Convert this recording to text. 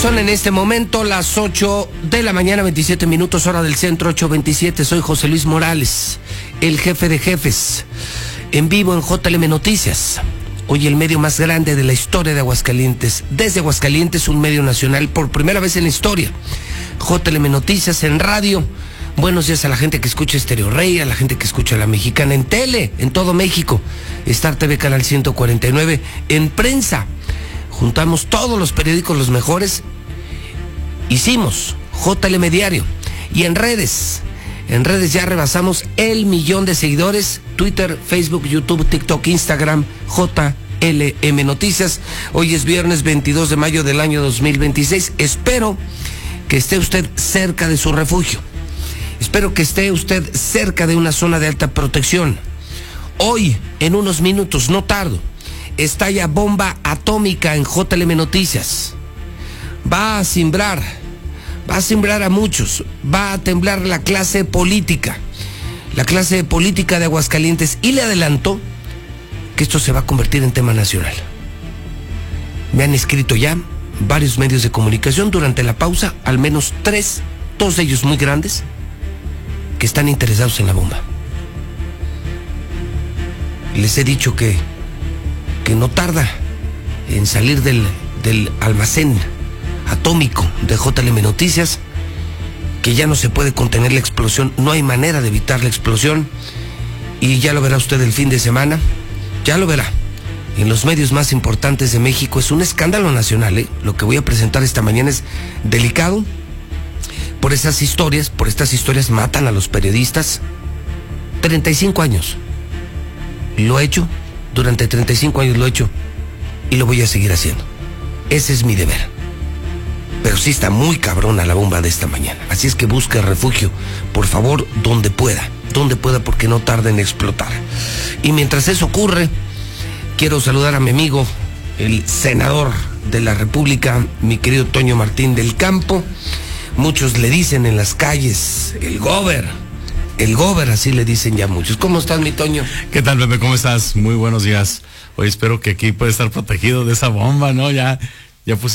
Son en este momento las 8 de la mañana, 27 minutos, hora del centro, 8:27. Soy José Luis Morales, el jefe de jefes, en vivo en JLM Noticias. Hoy el medio más grande de la historia de Aguascalientes. Desde Aguascalientes, un medio nacional por primera vez en la historia. JLM Noticias en radio. Buenos días a la gente que escucha Estéreo Rey, a la gente que escucha La Mexicana en tele, en todo México. Star TV Canal 149, en prensa. Juntamos todos los periódicos, los mejores. Hicimos JLM Diario. Y en redes ya rebasamos el 1,000,000 de seguidores. Twitter, Facebook, YouTube, TikTok, Instagram, JLM Noticias. Hoy es viernes 22 de mayo del año 2026. Espero que esté usted cerca de su refugio. Espero que esté usted cerca de una zona de alta protección. Hoy, en unos minutos, no tardo, estalla bomba atómica en JLM Noticias. Va a simbrar a muchos, va a temblar la clase política de Aguascalientes, y le adelanto que esto se va a convertir en tema nacional. Me han escrito ya varios medios de comunicación durante la pausa, al menos 3, todos ellos muy grandes, que están interesados en la bomba. Les he dicho que no tarda en salir del almacén atómico de JLM Noticias, que ya no se puede contener la explosión, no hay manera de evitar la explosión, y ya lo verá usted el fin de semana, ya lo verá. En los medios más importantes de México es un escándalo nacional, Lo que voy a presentar esta mañana es delicado. Por estas historias matan a los periodistas. 35 años. Lo he hecho, durante 35 años lo he hecho, y lo voy a seguir haciendo. Ese es mi deber. Pero sí está muy cabrona la bomba de esta mañana. Así es que busque refugio, por favor, donde pueda, porque no tarda en explotar. Y mientras eso ocurre, quiero saludar a mi amigo, el senador de la República, mi querido Toño Martín del Campo. Muchos le dicen en las calles, el gober, así le dicen ya muchos. ¿Cómo estás, mi Toño? ¿Qué tal, Pepe? ¿Cómo estás? Muy buenos días. Hoy espero que aquí pueda estar protegido de esa bomba, ¿no? Ya puse